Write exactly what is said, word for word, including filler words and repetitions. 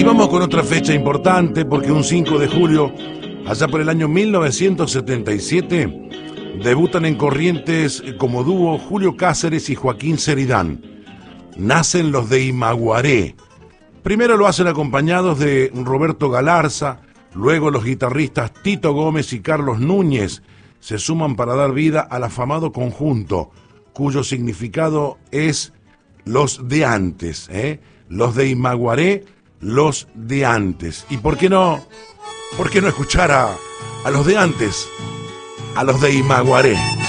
vamos con otra fecha importante porque un cinco de julio, allá por el año mil novecientos setenta y siete, debutan en Corrientes como dúo Julio Cáceres y Joaquín Ceridán. Nacen los de Imaguaré. Primero lo hacen acompañados de Roberto Galarza, luego los guitarristas Tito Gómez y Carlos Núñez se suman para dar vida al afamado conjunto, cuyo significado es los de antes, ¿eh? Los de Imaguaré, los de antes. ¿Y por qué no? ¿Por qué no escuchar a, a los de antes? A los de Imaguaré.